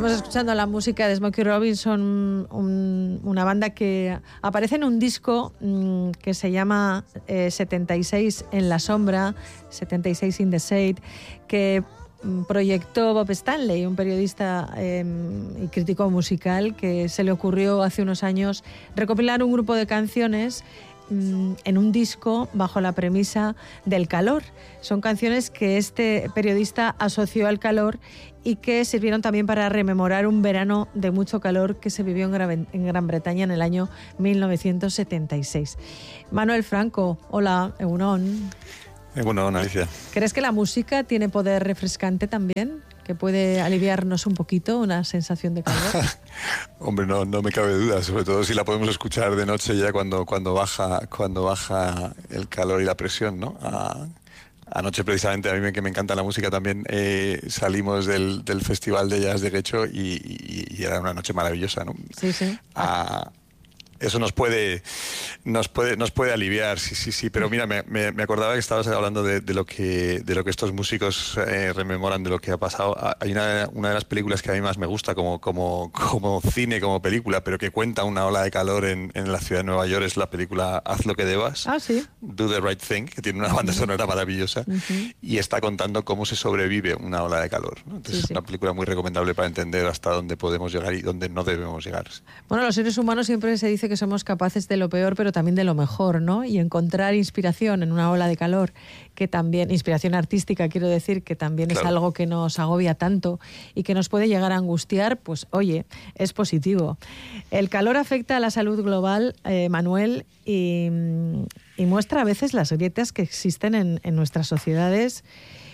Estamos escuchando la música de Smokey Robinson, una banda que aparece en un disco que se llama 76 en la sombra, 76 in the Shade, que proyectó Bob Stanley, un periodista y crítico musical, que se le ocurrió hace unos años recopilar un grupo de canciones en un disco bajo la premisa del calor. Son canciones que este periodista asoció al calor y que sirvieron también para rememorar un verano de mucho calor que se vivió en Gran Bretaña en el año 1976. Manuel Franco, hola, Egunon. Egunon, Alicia. ¿Crees que la música tiene poder refrescante también? ¿Que puede aliviarnos un poquito una sensación de calor? Hombre, no me cabe duda, sobre todo si la podemos escuchar de noche ya cuando baja el calor y la presión, ¿no? Anoche precisamente, a mí que me encanta la música también, salimos del Festival de Jazz de Guecho y era una noche maravillosa, ¿no? Sí, sí. Eso nos puede aliviar, sí, pero mira, me acordaba que estabas hablando de lo que estos músicos rememoran de lo que ha pasado. Hay una de las películas que a mí más me gusta como cine, como película, pero que cuenta una ola de calor en la ciudad de Nueva York, es la película Haz lo que debas, sí. Do the Right Thing, que tiene una banda sonora maravillosa y está contando cómo se sobrevive una ola de calor, ¿no? Entonces es una película muy recomendable para entender hasta dónde podemos llegar y dónde no debemos llegar. Bueno, los seres humanos siempre se dice que somos capaces de lo peor, pero también de lo mejor, ¿no? Y encontrar inspiración en una ola de calor, que también, inspiración artística, quiero decir, que también claro, es algo que nos agobia tanto y que nos puede llegar a angustiar, pues oye, es positivo. El calor afecta a la salud global, Manuel, y muestra a veces las grietas que existen en nuestras sociedades.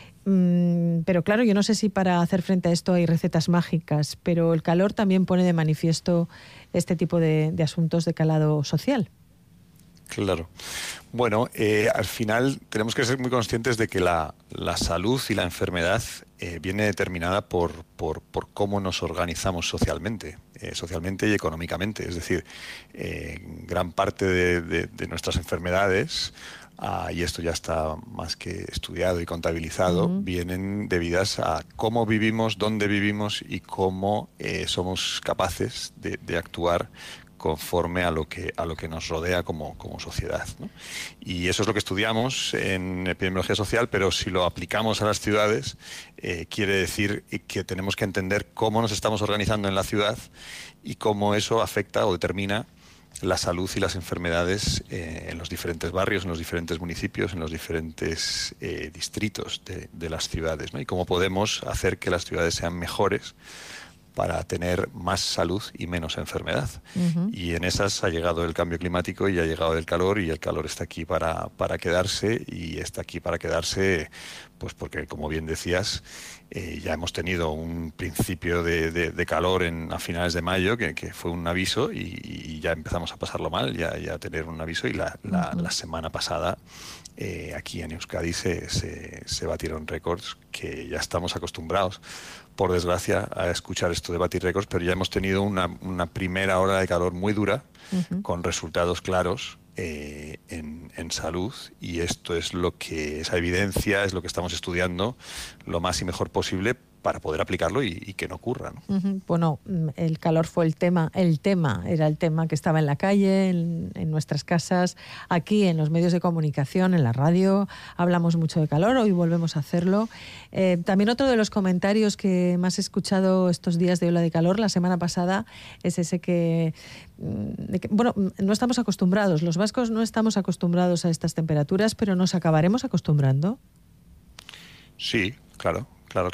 Pero claro, yo no sé si para hacer frente a esto hay recetas mágicas, pero el calor también pone de manifiesto este tipo de asuntos de calado social. Claro. Bueno, al final tenemos que ser muy conscientes de que la salud y la enfermedad viene determinada por cómo nos organizamos socialmente y económicamente. Es decir, gran parte de nuestras enfermedades, y esto ya está más que estudiado y contabilizado, vienen debidas a cómo vivimos, dónde vivimos y cómo somos capaces de actuar conforme a lo que nos rodea como sociedad, ¿no? Y eso es lo que estudiamos en epidemiología social, pero si lo aplicamos a las ciudades, quiere decir que tenemos que entender cómo nos estamos organizando en la ciudad y cómo eso afecta o determina la salud y las enfermedades en los diferentes barrios, en los diferentes municipios, en los diferentes distritos de las ciudades, ¿no? Y cómo podemos hacer que las ciudades sean mejores para tener más salud y menos enfermedad. Y en esas ha llegado el cambio climático y ha llegado el calor, y el calor está aquí para quedarse, y está aquí para quedarse pues porque, como bien decías, ya hemos tenido un principio de calor a finales de mayo que fue un aviso, y ya empezamos a pasarlo mal, ya a tener un aviso, y la semana pasada aquí en Euskadi se batieron récords que ya estamos acostumbrados, por desgracia, a escuchar esto de batir récords, pero ya hemos tenido una primera ola de calor muy dura, con resultados claros en salud, y esto es esa evidencia es lo que estamos estudiando lo más y mejor posible para poder aplicarlo y que no ocurra, ¿no? Bueno, el calor fue el tema era el tema que estaba en la calle, en nuestras casas, aquí en los medios de comunicación, en la radio, hablamos mucho de calor, hoy volvemos a hacerlo. También otro de los comentarios que más he escuchado estos días de ola de calor, la semana pasada, es ese bueno, no estamos acostumbrados, los vascos no estamos acostumbrados a estas temperaturas, pero nos acabaremos acostumbrando. Sí, claro.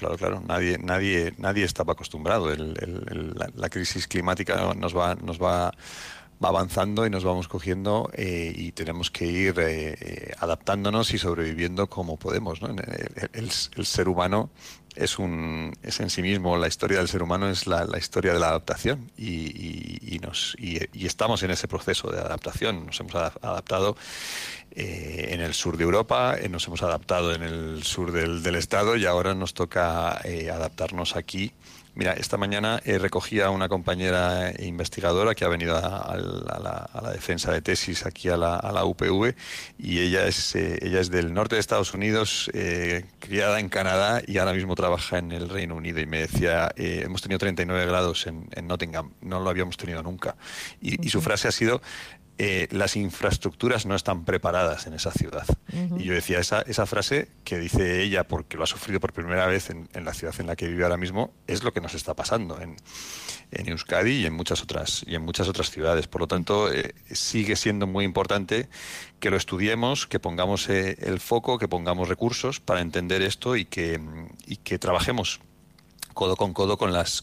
Nadie estaba acostumbrado. La crisis climática nos va avanzando y nos vamos cogiendo, y tenemos que ir adaptándonos y sobreviviendo como podemos, ¿no? El ser humano es en sí mismo, la historia del ser humano es la historia de la adaptación, y estamos en ese proceso de adaptación. Nos hemos adaptado en el sur de Europa, nos hemos adaptado en el sur del estado, y ahora nos toca adaptarnos aquí. Mira, esta mañana recogía a una compañera investigadora que ha venido a la defensa de tesis aquí a la UPV, y ella es del norte de Estados Unidos, criada en Canadá, y ahora mismo trabaja en el Reino Unido y me decía, hemos tenido 39 grados en Nottingham, no lo habíamos tenido nunca. Y su frase ha sido, las infraestructuras no están preparadas en esa ciudad. Y yo decía, esa frase que dice ella, porque lo ha sufrido por primera vez en la ciudad en la que vive ahora mismo, es lo que nos está pasando en Euskadi y en muchas otras ciudades. Por lo tanto, sigue siendo muy importante que lo estudiemos, que pongamos el foco, que pongamos recursos para entender esto y que trabajemos codo con codo con los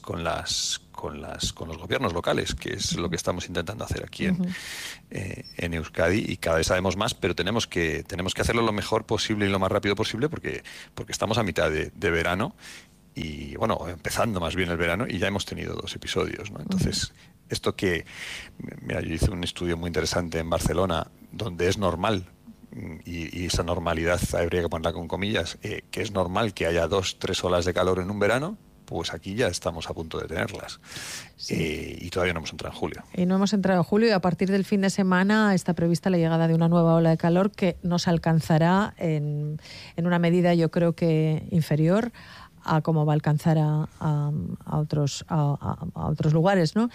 gobiernos locales, que es lo que estamos intentando hacer aquí en Euskadi, y cada vez sabemos más, pero tenemos que hacerlo lo mejor posible y lo más rápido posible porque estamos a mitad de verano y, bueno, empezando más bien el verano, y ya hemos tenido 2 episodios, ¿no? Entonces, esto que, mira, yo hice un estudio muy interesante en Barcelona donde es normal, y esa normalidad habría que ponerla con comillas, que es normal que haya 2-3 olas de calor en un verano. Pues aquí ya estamos a punto de tenerlas. Sí. Y todavía no hemos entrado en julio. Y no hemos entrado en julio, y a partir del fin de semana está prevista la llegada de una nueva ola de calor que nos alcanzará en una medida, yo creo que inferior a cómo va a alcanzar a otros lugares, ¿no?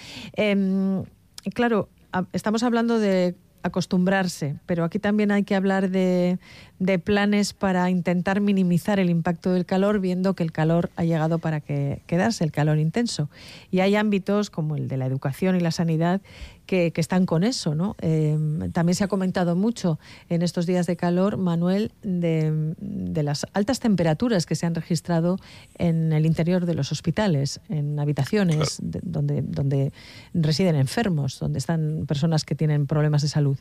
Claro, estamos hablando de acostumbrarse, pero aquí también hay que hablar de planes para intentar minimizar el impacto del calor, viendo que el calor ha llegado para quedarse, el calor intenso. Y hay ámbitos como el de la educación y la sanidad que están con eso, ¿no? También se ha comentado mucho en estos días de calor, Manuel, de las altas temperaturas que se han registrado en el interior de los hospitales, en habitaciones, claro, donde residen enfermos, donde están personas que tienen problemas de salud.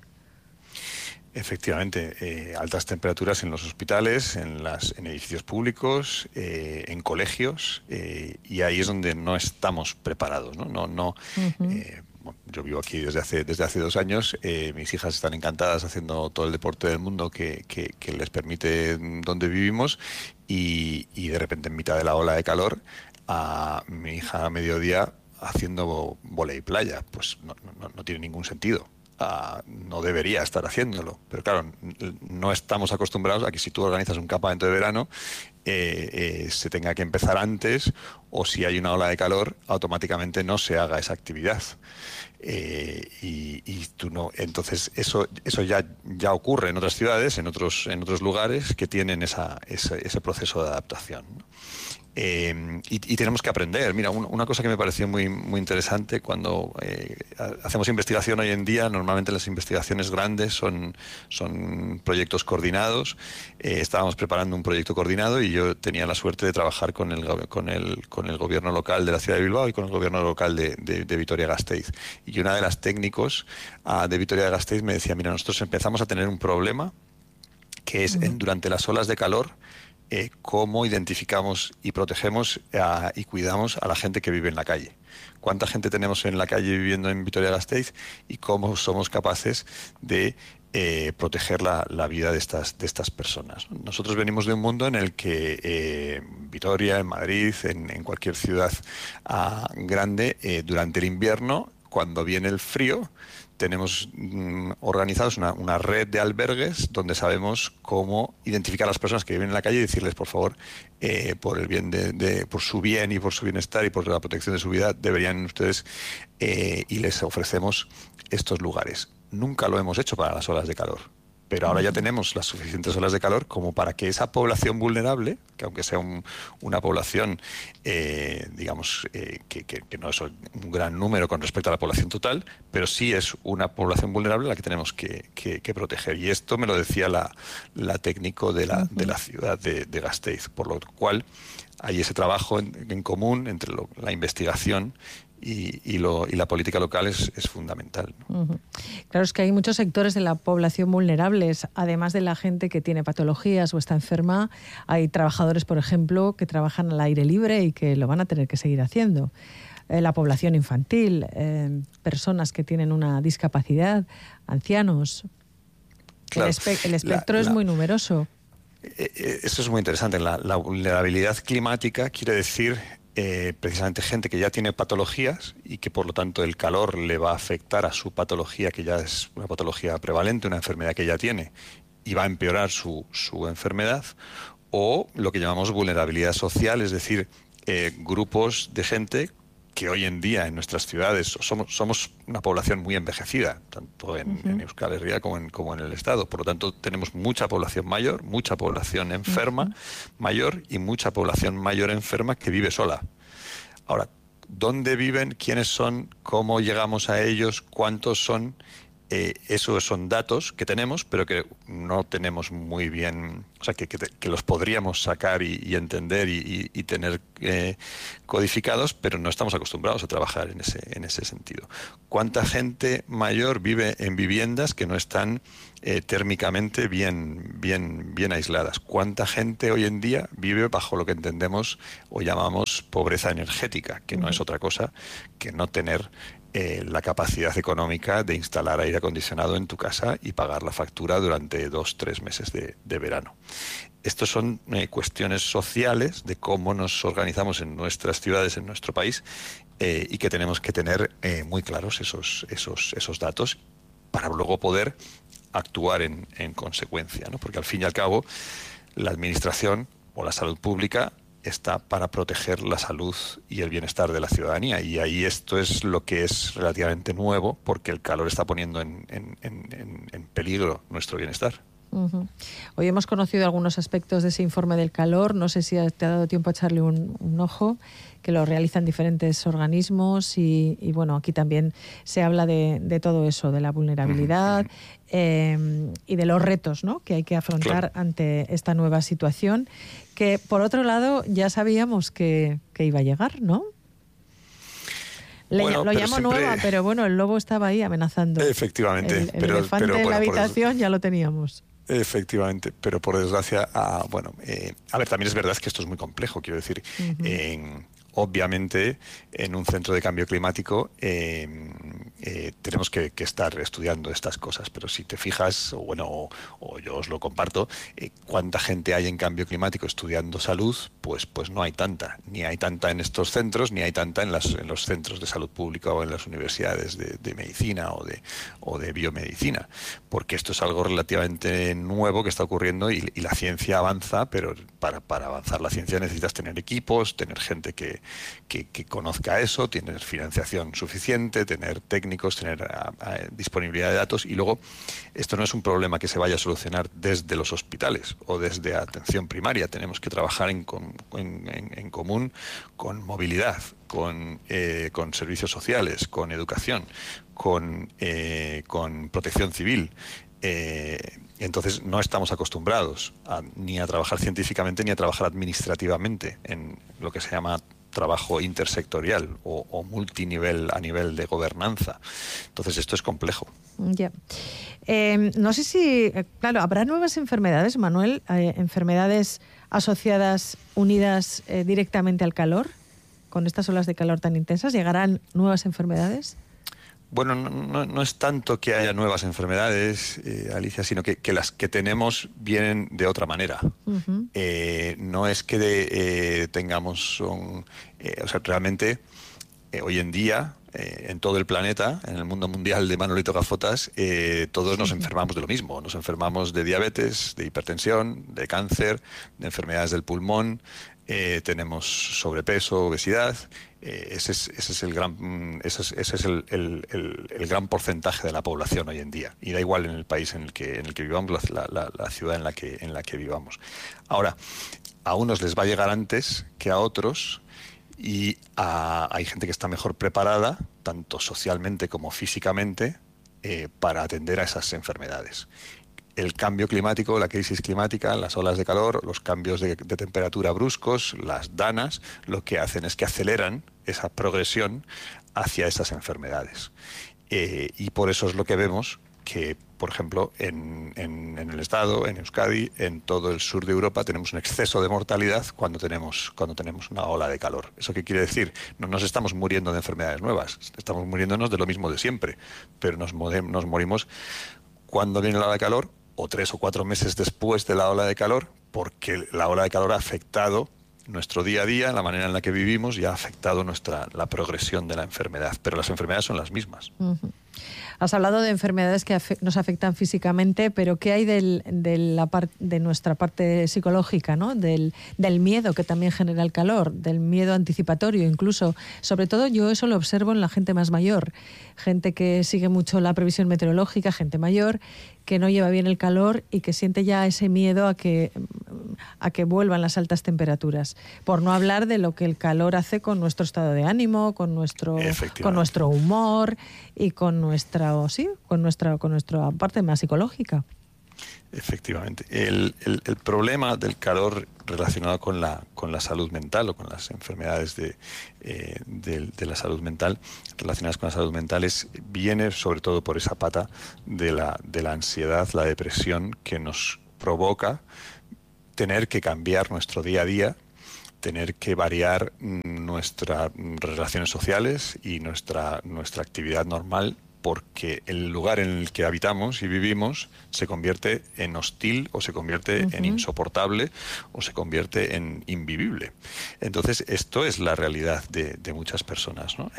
Efectivamente, altas temperaturas en los hospitales, en edificios públicos, en colegios, y ahí es donde no estamos preparados, ¿no? Yo vivo aquí desde hace 2 años. Mis hijas están encantadas haciendo todo el deporte del mundo que les permite donde vivimos, y de repente, en mitad de la ola de calor, a mi hija a mediodía haciendo vóley playa. Pues no tiene ningún sentido. No debería estar haciéndolo, pero claro, no estamos acostumbrados a que si tú organizas un campamento de verano se tenga que empezar antes, o si hay una ola de calor automáticamente no se haga esa actividad, y tú no. Entonces eso ya ocurre en otras ciudades, en otros lugares que tienen ese proceso de adaptación, ¿no? Y tenemos que aprender. Mira, una cosa que me pareció muy, muy interesante cuando hacemos investigación hoy en día, normalmente las investigaciones grandes son proyectos coordinados. Estábamos preparando un proyecto coordinado y yo tenía la suerte de trabajar con el gobierno local de la ciudad de Bilbao y con el gobierno local de Vitoria-Gasteiz. Y una de las técnicos de Vitoria-Gasteiz me decía, mira, nosotros empezamos a tener un problema que es durante las olas de calor, cómo identificamos y protegemos y cuidamos a la gente que vive en la calle. ¿Cuánta gente tenemos en la calle viviendo en Vitoria-Gasteiz y cómo somos capaces de proteger la vida de estas personas? Nosotros venimos de un mundo en el que Vitoria, en Madrid, en cualquier ciudad grande, durante el invierno, cuando viene el frío, tenemos organizados una red de albergues donde sabemos cómo identificar a las personas que viven en la calle y decirles, por favor, por el bien por su bien y por su bienestar y por la protección de su vida, deberían ustedes, y les ofrecemos estos lugares. Nunca lo hemos hecho para las olas de calor, pero ahora ya tenemos las suficientes olas de calor como para que esa población vulnerable, que aunque sea una población, digamos, que no es un gran número con respecto a la población total, pero sí es una población vulnerable a la que tenemos que proteger. Y esto me lo decía la técnico de la ciudad de Gasteiz, por lo cual hay ese trabajo en común entre la investigación y la política local es fundamental, ¿no? Claro, es que hay muchos sectores de la población vulnerables, además de la gente que tiene patologías o está enferma. Hay trabajadores, por ejemplo, que trabajan al aire libre y que lo van a tener que seguir haciendo. La población infantil, personas que tienen una discapacidad, ancianos. Claro, el espectro es muy numeroso. Eso es muy interesante. La vulnerabilidad climática quiere decir precisamente gente que ya tiene patologías y que por lo tanto el calor le va a afectar a su patología, que ya es una patología prevalente, una enfermedad que ya tiene, y va a empeorar su enfermedad, o lo que llamamos vulnerabilidad social, es decir, grupos de gente que hoy en día en nuestras ciudades somos una población muy envejecida, tanto en Euskal Herria como en el Estado. Por lo tanto, tenemos mucha población mayor, mucha población enferma mayor y mucha población mayor enferma que vive sola. Ahora, ¿dónde viven? ¿Quiénes son? ¿Cómo llegamos a ellos? ¿Cuántos son? Esos son datos que tenemos, pero que no tenemos muy bien, o sea, que los podríamos sacar y entender y tener codificados, pero no estamos acostumbrados a trabajar en ese sentido. ¿Cuánta gente mayor vive en viviendas que no están térmicamente bien aisladas? ¿Cuánta gente hoy en día vive bajo lo que entendemos o llamamos pobreza energética, que no es otra cosa que no tener la capacidad económica de instalar aire acondicionado en tu casa y pagar la factura durante 2-3 meses de verano? Estos son cuestiones sociales de cómo nos organizamos en nuestras ciudades, en nuestro país, y que tenemos que tener muy claros esos datos para luego poder actuar en consecuencia, ¿no? Porque al fin y al cabo la administración o la salud pública está para proteger la salud y el bienestar de la ciudadanía, y ahí esto es lo que es relativamente nuevo, porque el calor está poniendo en peligro nuestro bienestar. Hoy hemos conocido algunos aspectos de ese informe del calor. No sé si te ha dado tiempo a echarle un ojo, que lo realizan diferentes organismos y bueno, aquí también se habla de todo eso, de la vulnerabilidad y de los retos, ¿no?, que hay que afrontar ante esta nueva situación, que por otro lado ya sabíamos que iba a llegar, ¿no? Lo llamo siempre nueva, pero bueno, el lobo estaba ahí amenazando. Efectivamente. El elefante en la habitación ya lo teníamos. Efectivamente, pero por desgracia, a ver, también es verdad que esto es muy complejo, quiero decir, obviamente en un centro de cambio climático tenemos que estar estudiando estas cosas, pero si te fijas, o yo os lo comparto, cuánta gente hay en cambio climático estudiando salud, pues no hay tanta, ni hay tanta en estos centros, ni hay tanta en los centros de salud pública o en las universidades de medicina o de biomedicina, porque esto es algo relativamente nuevo que está ocurriendo y la ciencia avanza, pero para avanzar la ciencia necesitas tener equipos, tener gente que conozca eso, tener financiación suficiente, tener técnicos, tener disponibilidad de datos, y luego esto no es un problema que se vaya a solucionar desde los hospitales o desde atención primaria. Tenemos que trabajar en común con movilidad, con servicios sociales, con educación, con protección civil. Entonces no estamos acostumbrados ni a trabajar científicamente ni a trabajar administrativamente en lo que se llama trabajo intersectorial o multinivel a nivel de gobernanza. Entonces esto es complejo. Ya. No sé si, claro, ¿habrá nuevas enfermedades, Manuel? ¿Enfermedades asociadas, unidas directamente al calor? ¿Con estas olas de calor tan intensas llegarán nuevas enfermedades? Bueno, no es tanto que haya nuevas enfermedades, Alicia, sino que las que tenemos vienen de otra manera. No es que tengamos o sea, realmente hoy en día en todo el planeta, en el mundo mundial de Manolito Gafotas, todos nos enfermamos de lo mismo. Nos enfermamos de diabetes, de hipertensión, de cáncer, de enfermedades del pulmón, tenemos sobrepeso, obesidad. Ese es el gran porcentaje de la población hoy en día, y da igual en el país en el que vivamos, la ciudad en la que vivamos. Ahora, a unos les va a llegar antes que a otros, y hay gente que está mejor preparada, tanto socialmente como físicamente, para atender a esas enfermedades. El cambio climático, la crisis climática, las olas de calor, los cambios de temperatura bruscos, las danas, lo que hacen es que aceleran esa progresión hacia esas enfermedades. Y por eso es lo que vemos que, por ejemplo, en el Estado, en Euskadi, en todo el sur de Europa, tenemos un exceso de mortalidad cuando tenemos una ola de calor. ¿Eso qué quiere decir? No nos estamos muriendo de enfermedades nuevas, estamos muriéndonos de lo mismo de siempre, pero nos morimos cuando viene la ola de calor, o 3 o 4 meses después de la ola de calor, porque la ola de calor ha afectado nuestro día a día, la manera en la que vivimos, y ha afectado la progresión de la enfermedad. Pero las enfermedades son las mismas. Has hablado de enfermedades que nos afectan físicamente, pero ¿qué hay de nuestra parte psicológica, ¿no? Del miedo que también genera el calor, del miedo anticipatorio incluso? Sobre todo yo eso lo observo en la gente más mayor, gente que sigue mucho la previsión meteorológica, gente mayor que no lleva bien el calor y que siente ya ese miedo a que vuelvan las altas temperaturas. Por no hablar de lo que el calor hace con nuestro estado de ánimo, con nuestro humor y con nuestra parte más psicológica. Efectivamente. El problema del calor relacionado con la salud mental o con las enfermedades de la salud mental relacionadas con la salud mental viene sobre todo por esa pata de la ansiedad, la depresión que nos provoca tener que cambiar nuestro día a día, tener que variar nuestras relaciones sociales y nuestra actividad normal, porque el lugar en el que habitamos y vivimos se convierte en hostil o se convierte en insoportable o se convierte en invivible. Entonces, esto es la realidad de muchas personas, ¿no?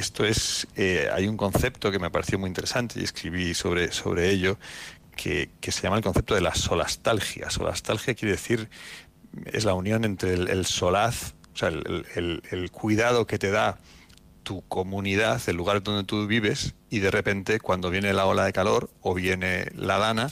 Hay un concepto que me pareció muy interesante y escribí sobre ello, que se llama el concepto de la solastalgia. Solastalgia quiere decir, es la unión entre el solaz, o sea, el cuidado que te da tu comunidad, el lugar donde tú vives, y de repente cuando viene la ola de calor o viene la dana,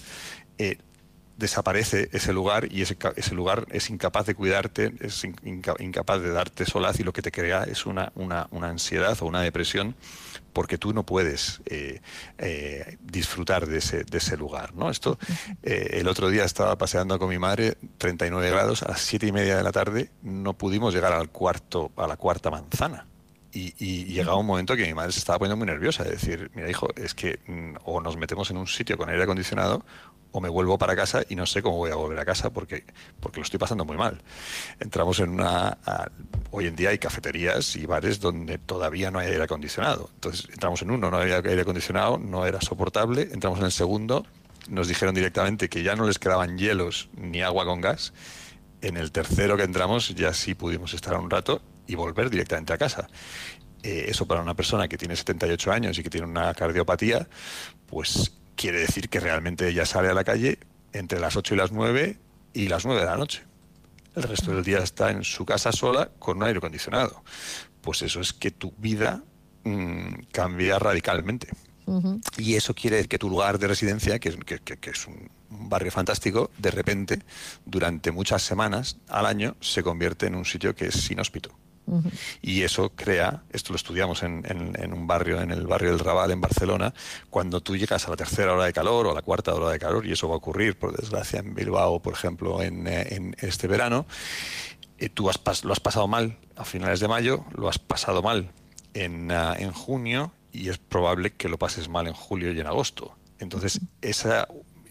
desaparece ese lugar y ese lugar es incapaz de cuidarte, es incapaz de darte solaz, y lo que te crea es una ansiedad o una depresión, porque tú no puedes disfrutar de ese lugar, ¿no? Esto, el otro día estaba paseando con mi madre, 39 grados, a las 7:30 de la tarde no pudimos llegar a la cuarta manzana. Y llegaba un momento que mi madre se estaba poniendo muy nerviosa, de decir, mira hijo, es que o nos metemos en un sitio con aire acondicionado o me vuelvo para casa y no sé cómo voy a volver a casa porque lo estoy pasando muy mal. Entramos en hoy en día hay cafeterías y bares donde todavía no hay aire acondicionado. Entonces entramos en uno, no había aire acondicionado, no era soportable. Entramos en el segundo, nos dijeron directamente que ya no les quedaban hielos ni agua con gas. En el tercero que entramos ya sí pudimos estar un rato y volver directamente a casa. Eso para una persona que tiene 78 años y que tiene una cardiopatía, pues quiere decir que realmente ella sale a la calle entre las 8 y las 9 y las 9 de la noche. El resto del día está en su casa sola con un aire acondicionado. Pues eso es que tu vida cambia radicalmente. Y eso quiere decir que tu lugar de residencia, que es un barrio fantástico, de repente, durante muchas semanas al año, se convierte en un sitio que es inhóspito. Y eso crea, esto lo estudiamos en un barrio, en el barrio del Raval, en Barcelona, cuando tú llegas a la tercera hora de calor o a la cuarta hora de calor, y eso va a ocurrir, por desgracia, en Bilbao, por ejemplo, en este verano, tú lo has pasado mal a finales de mayo, lo has pasado mal en junio, y es probable que lo pases mal en julio y en agosto. Entonces, esa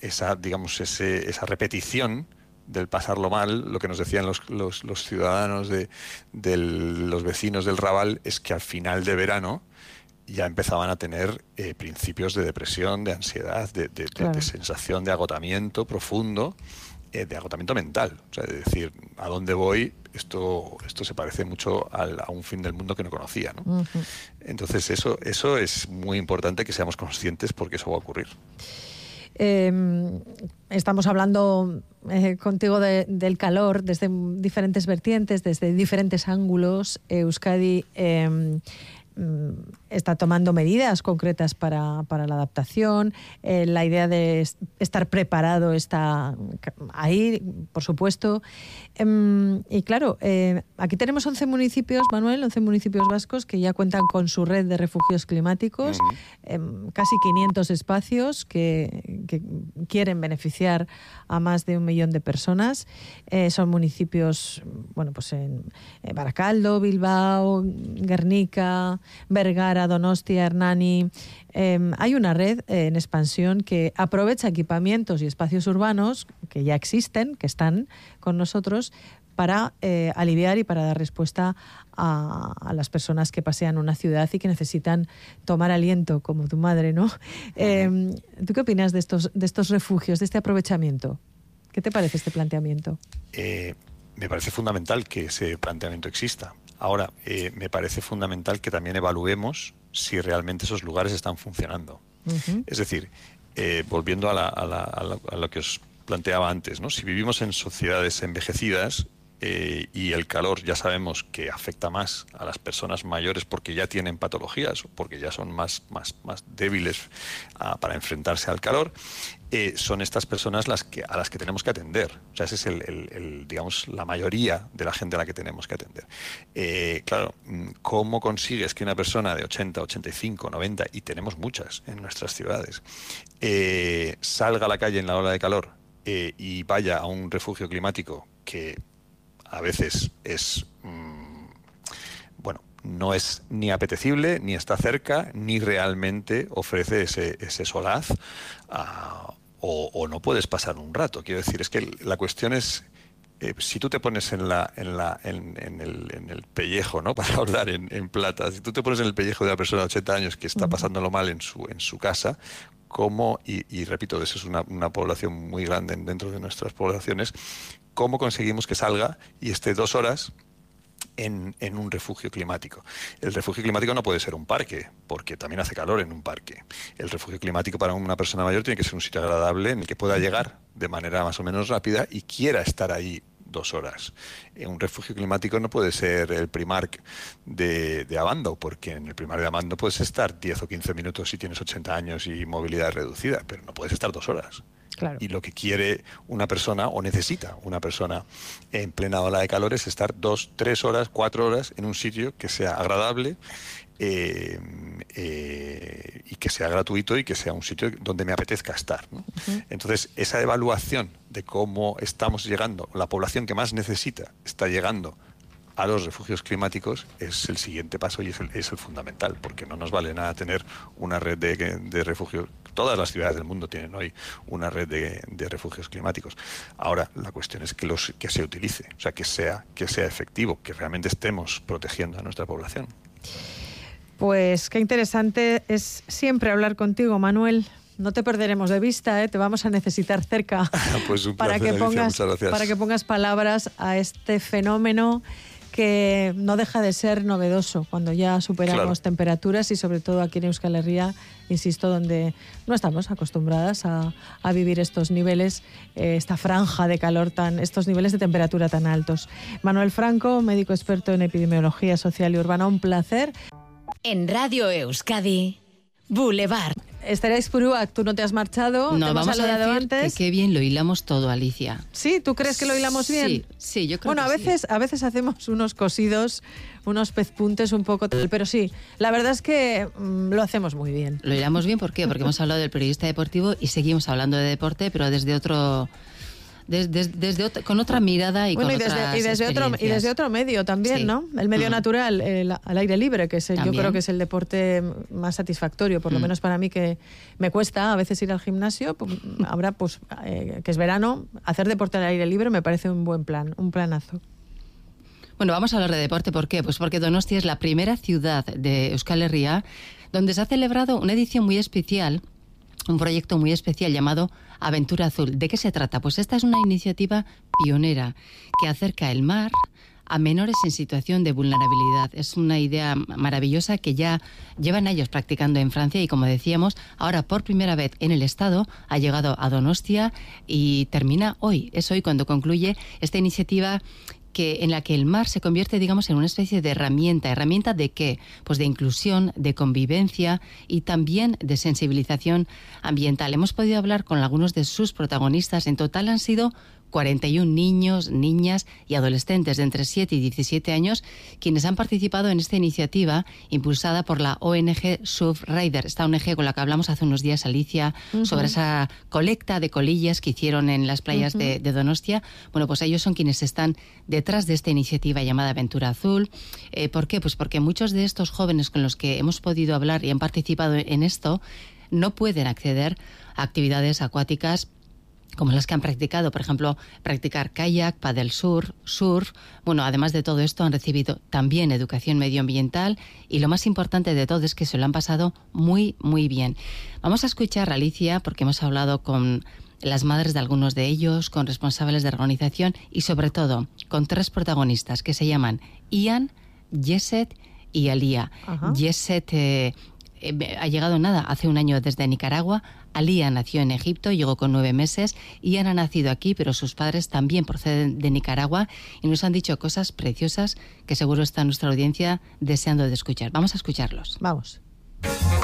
repetición del pasarlo mal, lo que nos decían los ciudadanos de los vecinos del Raval, es que al final de verano ya empezaban a tener principios de depresión, de ansiedad, de sensación de agotamiento profundo, de agotamiento mental. O sea, de decir, ¿a dónde voy? Esto se parece mucho a un fin del mundo que no conocía, ¿no? Entonces eso es muy importante que seamos conscientes, porque eso va a ocurrir. Estamos hablando contigo del calor desde diferentes vertientes, desde diferentes ángulos. Euskadi está tomando medidas concretas para la adaptación. La idea de estar preparado está ahí, por supuesto. Y claro, aquí tenemos 11 municipios, Manuel, 11 municipios vascos que ya cuentan con su red de refugios climáticos, casi 500 espacios que quieren beneficiar a más de 1 millón de personas. Son municipios, bueno, pues en Barakaldo, Bilbao, Guernica, Vergara, Donostia, Hernani. Hay una red en expansión que aprovecha equipamientos y espacios urbanos que ya existen, que están con nosotros, para aliviar y para dar respuesta a las personas que pasean una ciudad y que necesitan tomar aliento, como tu madre, ¿no? ¿Tú qué opinas de estos refugios, de este aprovechamiento? ¿Qué te parece este planteamiento? Me parece fundamental que ese planteamiento exista. Ahora, me parece fundamental que también evaluemos si realmente esos lugares están funcionando. Es decir, volviendo a lo que os planteaba antes, ¿no? Si vivimos en sociedades envejecidas y el calor ya sabemos que afecta más a las personas mayores porque ya tienen patologías o porque ya son más débiles para enfrentarse al calor, son estas personas a las que tenemos que atender. O sea, ese es digamos, la mayoría de la gente a la que tenemos que atender. Claro, ¿cómo consigues que una persona de 80, 85, 90, y tenemos muchas en nuestras ciudades, salga a la calle en la ola de calor y vaya a un refugio climático que a veces es, no es ni apetecible, ni está cerca, ni realmente ofrece ese solaz, o no puedes pasar un rato? Quiero decir, es que la cuestión es, si tú te pones en el pellejo, ¿no? Para hablar en plata, si tú te pones en el pellejo de una persona de 80 años que está pasándolo mal en su casa, ¿cómo, y repito, eso es una población muy grande dentro de nuestras poblaciones, cómo conseguimos que salga y esté 2 horas en un refugio climático? El refugio climático no puede ser un parque, porque también hace calor en un parque. El refugio climático para una persona mayor tiene que ser un sitio agradable en el que pueda llegar de manera más o menos rápida y quiera estar ahí 2 horas. Un refugio climático no puede ser el Primark de Abando, porque en el Primark de Abando puedes estar 10 o 15 minutos si tienes 80 años y movilidad reducida, pero no puedes estar 2 horas. Claro. Y lo que quiere una persona, o necesita una persona en plena ola de calor, es estar 2, 3 horas, 4 horas en un sitio que sea agradable y que sea gratuito y que sea un sitio donde me apetezca estar, ¿no? Entonces, esa evaluación de cómo estamos llegando, la población que más necesita está llegando a los refugios climáticos, es el siguiente paso y es el fundamental, porque no nos vale nada tener una red de refugios. Todas las ciudades del mundo tienen hoy una red de refugios climáticos. Ahora, la cuestión es que se utilice, o sea, que sea efectivo, que realmente estemos protegiendo a nuestra población. Pues qué interesante es siempre hablar contigo, Manuel. No te perderemos de vista, te vamos a necesitar cerca. Pues un placer, Alicia, muchas gracias. Para que pongas palabras a este fenómeno que no deja de ser novedoso cuando ya superamos temperaturas y sobre todo aquí en Euskal Herria, insisto, donde no estamos acostumbradas a vivir estos niveles, esta franja de calor, estos niveles de temperatura tan altos. Manuel Franco, médico experto en epidemiología social y urbana, un placer. En Radio Euskadi, Boulevard. Esther Aizpuruak, tú no te has marchado, no, te hemos vamos saludado a decir antes. Que qué bien lo hilamos todo, Alicia. ¿Sí? ¿Tú crees que lo hilamos bien? Sí, yo creo que a veces hacemos unos cosidos, unos pezpuntes un poco, pero sí, la verdad es que lo hacemos muy bien. Lo hilamos bien, ¿por qué? Porque hemos hablado del periodista deportivo y seguimos hablando de deporte, pero desde otro... con otra mirada y con otras experiencias. Y desde otro medio también, sí. ¿No? El medio natural, al aire libre, que yo creo que es el deporte más satisfactorio, por lo menos para mí, que me cuesta a veces ir al gimnasio. Pues, ahora, pues, que es verano, hacer deporte al aire libre me parece un buen plan, un planazo. Bueno, vamos a hablar de deporte. ¿Por qué? Pues porque Donostia es la primera ciudad de Euskal Herria donde se ha celebrado una edición muy especial, un proyecto muy especial llamado Aventura Azul. ¿De qué se trata? Pues esta es una iniciativa pionera que acerca el mar a menores en situación de vulnerabilidad. Es una idea maravillosa que ya llevan años practicando en Francia y, como decíamos, ahora por primera vez en el Estado ha llegado a Donostia y termina hoy. Es hoy cuando concluye esta iniciativa en la que el mar se convierte, digamos, en una especie de herramienta. ¿Herramienta de qué? Pues de inclusión, de convivencia y también de sensibilización ambiental. Hemos podido hablar con algunos de sus protagonistas. En total han sido 41 niños, niñas y adolescentes de entre 7 y 17 años quienes han participado en esta iniciativa impulsada por la ONG Surfrider, esta ONG con la que hablamos hace unos días, Alicia, sobre esa colecta de colillas que hicieron en las playas de Donostia. Bueno, pues ellos son quienes están detrás de esta iniciativa llamada Aventura Azul. ¿Por qué? Pues porque muchos de estos jóvenes con los que hemos podido hablar y han participado en esto no pueden acceder a actividades acuáticas como las que han practicado, por ejemplo, practicar kayak, paddle surf. Bueno, además de todo esto, han recibido también educación medioambiental y lo más importante de todo es que se lo han pasado muy, muy bien. Vamos a escuchar a Alicia porque hemos hablado con las madres de algunos de ellos, con responsables de organización y sobre todo con 3 protagonistas que se llaman Ian, Yeset y Alía. Yeset ha llegado hace un año desde Nicaragua. Alía nació en Egipto, llegó con 9 meses y han nacido aquí, pero sus padres también proceden de Nicaragua y nos han dicho cosas preciosas que seguro está nuestra audiencia deseando de escuchar. Vamos a escucharlos. Vamos.